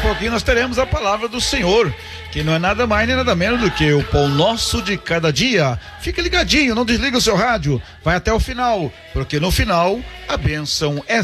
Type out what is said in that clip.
pouquinho nós teremos a palavra do Senhor, que não é nada mais nem nada menos do que o pão nosso de cada dia. Fique ligadinho, não desliga o seu rádio, vai até o final, porque no final a bênção é